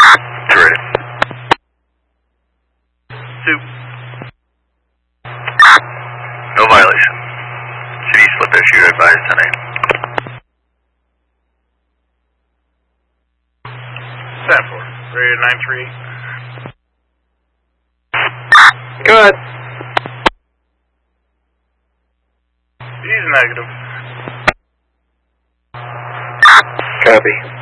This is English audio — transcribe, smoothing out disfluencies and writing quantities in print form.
Ready. Soup. No violation. City slip issue, advised 10-8. Sanford, radio 938. Go ahead. He's negative. Copy.